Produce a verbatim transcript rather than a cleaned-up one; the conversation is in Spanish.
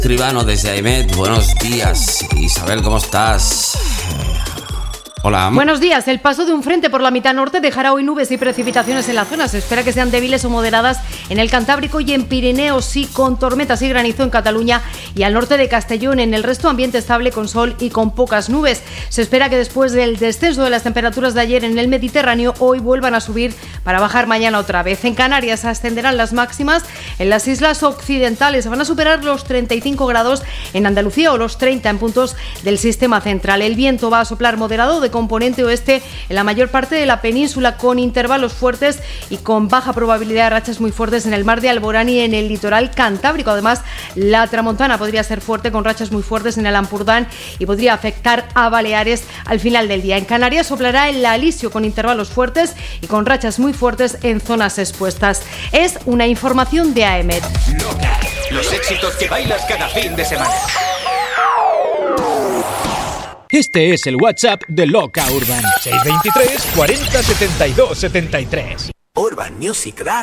Escribano desde AEMET, buenos días. Isabel, ¿cómo estás? Hola. Buenos días. El paso de un frente por la mitad norte dejará hoy nubes y precipitaciones en la zona. Se espera que sean débiles o moderadas en el Cantábrico y en Pirineos, y con tormentas y granizo en Cataluña y al norte de Castellón. En el resto, ambiente estable con sol y con pocas nubes. Se espera que después del descenso de las temperaturas de ayer en el Mediterráneo, hoy vuelvan a subir para bajar mañana otra vez. En Canarias ascenderán las máximas. En las islas occidentales van a superar los treinta y cinco grados en Andalucía o los treinta en puntos del sistema central. El viento va a soplar moderado de componente oeste en la mayor parte de la península, con intervalos fuertes y con baja probabilidad de rachas muy fuertes en el mar de Alborán y en el litoral cantábrico. Además, la tramontana podría ser fuerte, con rachas muy fuertes en el Ampurdán, y podría afectar a Baleares al final del día. En Canarias soplará el alisio, con intervalos fuertes y con rachas muy fuertes en zonas expuestas. Es una información de AEMET. Loca, los éxitos que bailas cada fin de semana. Este es el WhatsApp de Loca Urban. seis dos tres, cuarenta, setenta y dos, setenta y tres. Urban Music Radio.